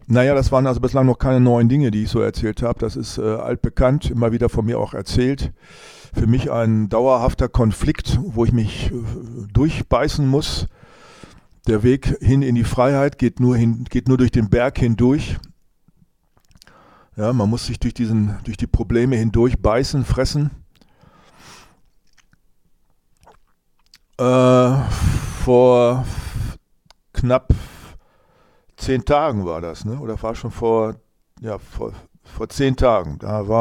Naja, das waren also bislang noch keine neuen Dinge, die ich so erzählt habe. Das ist altbekannt, immer wieder von mir auch erzählt. Für mich ein dauerhafter Konflikt, wo ich mich durchbeißen muss. Der Weg hin in die Freiheit geht nur durch den Berg hindurch. Ja, man muss sich durch die Probleme hindurch beißen, fressen. Vor knapp 10 Tagen war das, ne? Oder war schon vor 10 Tagen.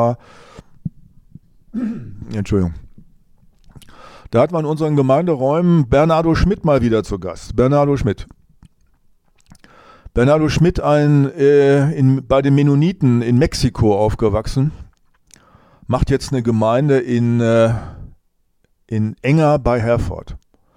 Entschuldigung. Da hat man in unseren Gemeinderäumen Bernardo Schmidt mal wieder zu Gast. Bernardo Schmidt. Bernardo Schmidt, bei den Mennoniten in Mexiko aufgewachsen, macht jetzt eine Gemeinde in Enger bei Herford.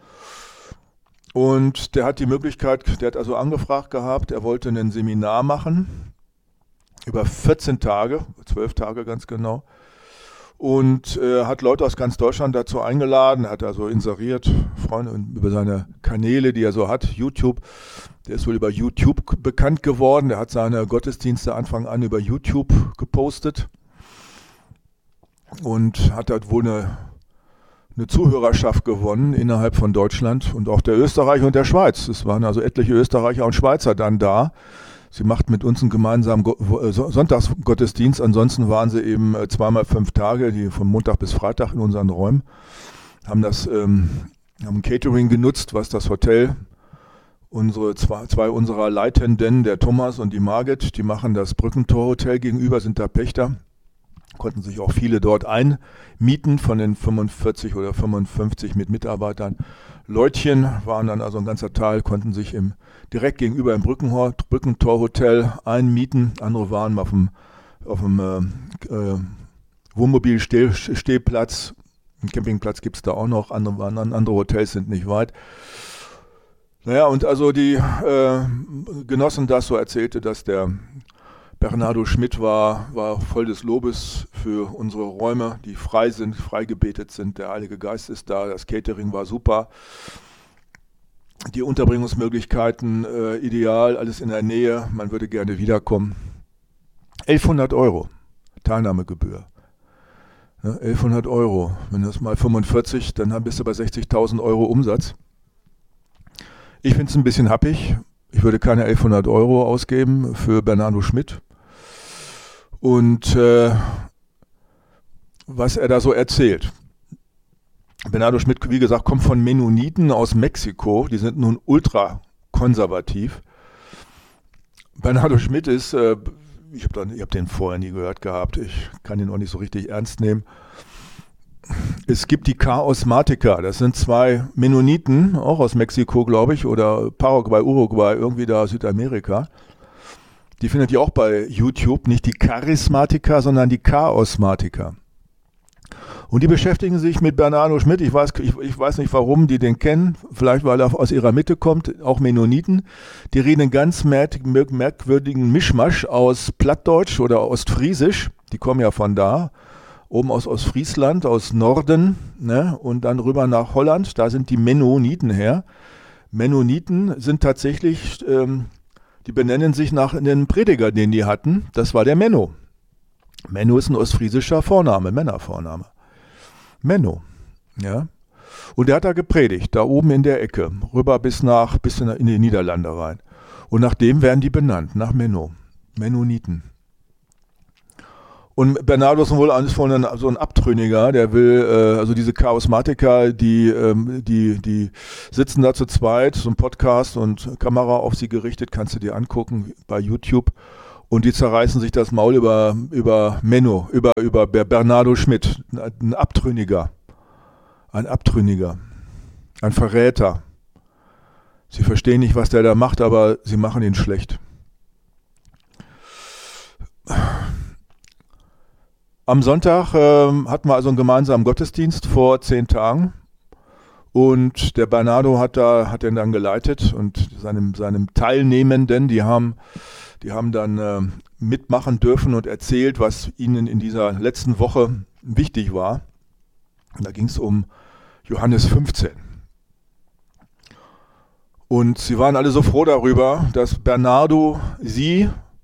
Und der hat die Möglichkeit, der hat also angefragt gehabt, er wollte ein Seminar machen, über 14 Tage, 12 Tage ganz genau, und hat Leute aus ganz Deutschland dazu eingeladen, hat also inseriert, Freunde über seine Kanäle, die er so hat, YouTube. Der ist wohl über YouTube bekannt geworden, der hat seine Gottesdienste Anfang an über YouTube gepostet und hat halt wohl eine Zuhörerschaft gewonnen innerhalb von Deutschland und auch der Österreicher und der Schweiz. Es waren also etliche Österreicher und Schweizer dann da. Sie machten mit uns einen gemeinsamen Sonntagsgottesdienst. Ansonsten waren sie eben 2x5 Tage, die von Montag bis Freitag in unseren Räumen, haben ein Catering genutzt, was das Hotel, zwei unserer Leitenden, der Thomas und die Margit, die machen das Brückentor-Hotel gegenüber, sind da Pächter. Konnten sich auch viele dort einmieten von den 45 oder 55 mit Mitarbeitern. Leutchen waren dann also ein ganzer Teil, konnten sich direkt gegenüber im Brückentor-Hotel einmieten. Andere waren auf dem Wohnmobilstehplatz. Einen Campingplatz gibt es da auch noch. Andere Hotels sind nicht weit. Naja, und also die Genossen das so erzählte, dass der Bernardo Schmidt war voll des Lobes für unsere Räume, die frei sind, frei gebetet sind. Der Heilige Geist ist da, das Catering war super. Die Unterbringungsmöglichkeiten ideal, alles in der Nähe, man würde gerne wiederkommen. 1100 € Teilnahmegebühr. Ja, 1100 €, wenn das mal 45, dann bist du bei 60.000 € Umsatz. Ich finde es ein bisschen happig. Ich würde keine 1100 € ausgeben für Bernardo Schmidt. Und was er da so erzählt. Bernardo Schmidt, wie gesagt, kommt von Mennoniten aus Mexiko. Die sind nun ultra konservativ. Bernardo Schmidt ist, ich hab den vorher nie gehört gehabt. Ich kann ihn auch nicht so richtig ernst nehmen. Es gibt die Charismatiker, das sind 2 Mennoniten, auch aus Mexiko, glaube ich, oder Paraguay, Uruguay, irgendwie da Südamerika. Die findet ihr auch bei YouTube, nicht die Charismatiker, sondern die Charismatiker. Und die beschäftigen sich mit Bernardo Schmidt. Ich weiß nicht, warum die den kennen. Vielleicht, weil er aus ihrer Mitte kommt, auch Mennoniten. Die reden einen ganz merkwürdigen Mischmasch aus Plattdeutsch oder Ostfriesisch. Die kommen ja von da. Oben aus Ostfriesland, aus Norden, ne, und dann rüber nach Holland, da sind die Mennoniten her. Mennoniten sind tatsächlich, die benennen sich nach einem Prediger, den die hatten, das war der Menno. Menno ist ein ostfriesischer Vorname, Männervorname. Menno, ja. Und der hat da gepredigt, da oben in der Ecke, rüber bis in die Niederlande rein. Und nach dem werden die benannt, nach Menno, Mennoniten. Und Bernardo ist wohl so ein Abtrünniger, der will, also diese Charismatiker, die sitzen da zu zweit, so ein Podcast und Kamera auf sie gerichtet, kannst du dir angucken bei YouTube. Und die zerreißen sich das Maul über Menno, über Bernardo Schmidt, ein Abtrünniger, ein Verräter. Sie verstehen nicht, was der da macht, aber sie machen ihn schlecht. Am Sonntag hatten wir also einen gemeinsamen Gottesdienst vor 10 Tagen und der Bernardo hat den dann geleitet und seinem Teilnehmenden, die haben dann mitmachen dürfen und erzählt, was ihnen in dieser letzten Woche wichtig war. Und da ging es um Johannes 15. Und sie waren alle so froh darüber, dass Bernardo sie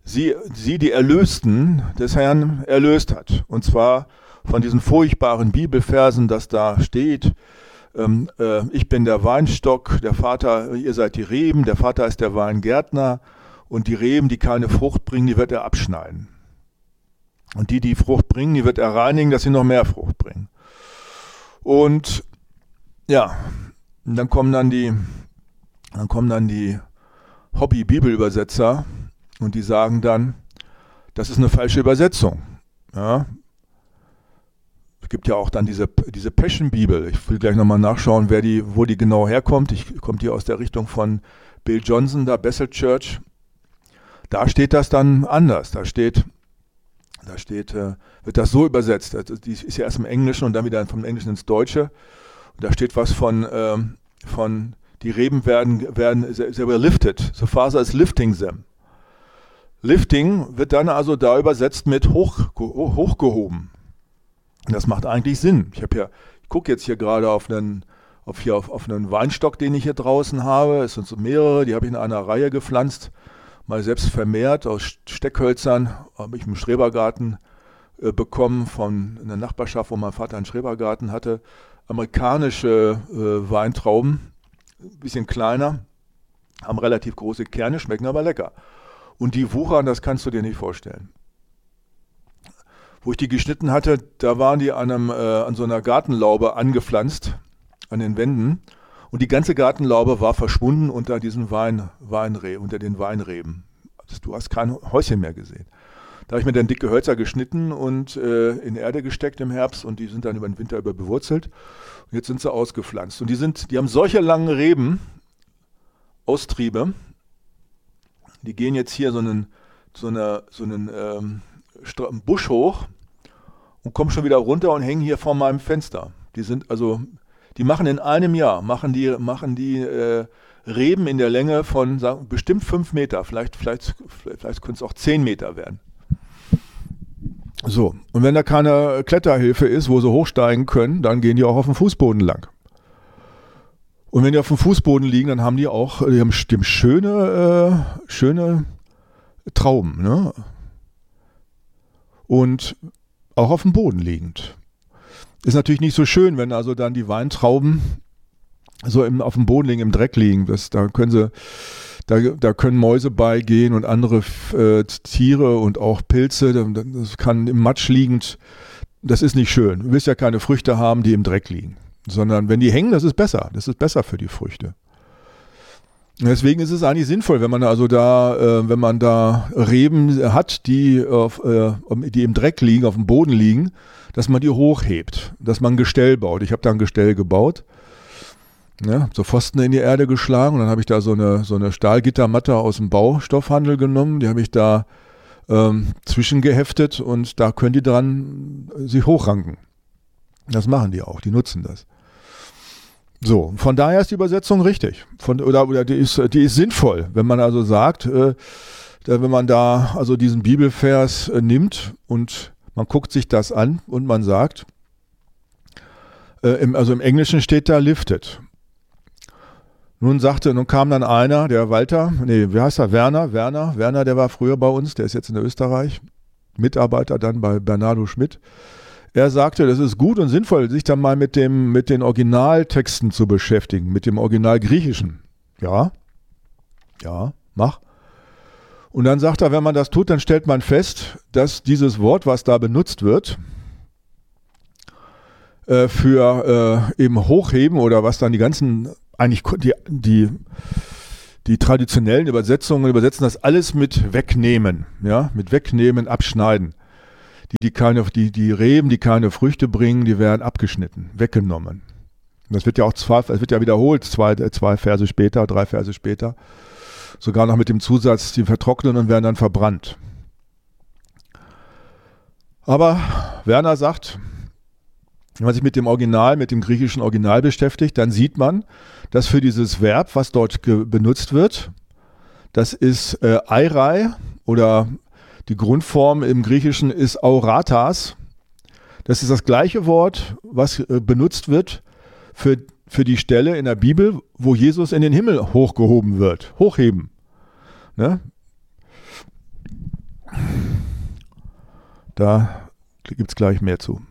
sie die Erlösten des Herrn erlöst hat. Und zwar von diesen furchtbaren Bibelversen, dass da steht, ich bin der Weinstock, der Vater, ihr seid die Reben, der Vater ist der Weingärtner und die Reben, die keine Frucht bringen, die wird er abschneiden. Und die Frucht bringen, die wird er reinigen, dass sie noch mehr Frucht bringen. Und ja, dann kommen dann die Hobby-Bibelübersetzer und die sagen dann, das ist eine falsche Übersetzung. Ja. Es gibt ja auch dann diese Passion-Bibel. Ich will gleich nochmal nachschauen, wo die genau herkommt. Kommt die aus der Richtung von Bill Johnson, da Bethel Church. Da steht das dann anders. Da wird das so übersetzt. Die ist ja erst im Englischen und dann wieder vom Englischen ins Deutsche. Und da steht was von die Reben they were lifted. The Father is lifting them. Lifting wird dann also da übersetzt mit hochgehoben. Und das macht eigentlich Sinn. Ich gucke jetzt hier gerade auf einen Weinstock, den ich hier draußen habe. Es sind so mehrere, die habe ich in einer Reihe gepflanzt. Mal selbst vermehrt aus Steckhölzern, habe ich im Schrebergarten bekommen von einer Nachbarschaft, wo mein Vater einen Schrebergarten hatte. Amerikanische Weintrauben, ein bisschen kleiner, haben relativ große Kerne, schmecken aber lecker. Und die wuchern, das kannst du dir nicht vorstellen. Wo ich die geschnitten hatte, da waren die an so einer Gartenlaube angepflanzt, an den Wänden. Und die ganze Gartenlaube war verschwunden unter diesen unter den Weinreben. Also du hast kein Häuschen mehr gesehen. Da habe ich mir dann dicke Hölzer geschnitten und in Erde gesteckt im Herbst und die sind dann über den Winter bewurzelt. Und jetzt sind sie ausgepflanzt. Und die haben solche langen Reben, Austriebe, die gehen jetzt hier so einen Busch hoch und kommen schon wieder runter und hängen hier vor meinem Fenster. Die machen in einem Jahr, machen die Reben in der Länge von bestimmt 5 Meter, vielleicht können es auch 10 Meter werden. So, und wenn da keine Kletterhilfe ist, wo sie hochsteigen können, dann gehen die auch auf dem Fußboden lang. Und wenn die auf dem Fußboden liegen, dann haben die haben schöne Trauben, ne? Und auch auf dem Boden liegend. Ist natürlich nicht so schön, wenn also dann die Weintrauben so auf dem Boden liegen, im Dreck liegen. Da können Mäuse beigehen und andere Tiere und auch Pilze. Das kann im Matsch liegend, das ist nicht schön. Du willst ja keine Früchte haben, die im Dreck liegen. Sondern wenn die hängen, das ist besser. Das ist besser für die Früchte. Deswegen ist es eigentlich sinnvoll, wenn man da Reben hat, die im Dreck liegen, auf dem Boden liegen, dass man die hochhebt, dass man ein Gestell baut. Ich habe da ein Gestell gebaut, ja, so Pfosten in die Erde geschlagen und dann habe ich da so eine Stahlgittermatte aus dem Baustoffhandel genommen, die habe ich da zwischengeheftet und da können die dran sich hochranken. Das machen die auch, die nutzen das. So, von daher ist die Übersetzung richtig. Die ist sinnvoll, wenn man also sagt, wenn man da also diesen Bibelvers nimmt und man guckt sich das an und man sagt, im Englischen steht da lifted. Nun kam dann einer, der Werner, der war früher bei uns, der ist jetzt in Österreich, Mitarbeiter dann bei Bernardo Schmidt. Er sagte, das ist gut und sinnvoll, sich dann mal mit den Originaltexten zu beschäftigen, mit dem Originalgriechischen. Ja, mach. Und dann sagt er, wenn man das tut, dann stellt man fest, dass dieses Wort, was da benutzt wird, für eben Hochheben oder was dann die ganzen, eigentlich die traditionellen Übersetzungen übersetzen das alles mit wegnehmen, ja, mit wegnehmen, abschneiden. Die Reben, die keine Früchte bringen, die werden abgeschnitten, weggenommen. Und das wird ja wiederholt, 3 Verse später, sogar noch mit dem Zusatz, die vertrocknen und werden dann verbrannt. Aber Werner sagt, wenn man sich mit dem griechischen Original beschäftigt, dann sieht man, dass für dieses Verb, was dort benutzt wird, das ist Eirai oder die Grundform im Griechischen ist Auratas. Das ist das gleiche Wort, was benutzt wird für die Stelle in der Bibel, wo Jesus in den Himmel hochgehoben wird. Hochheben. Ne? Da gibt es gleich mehr zu.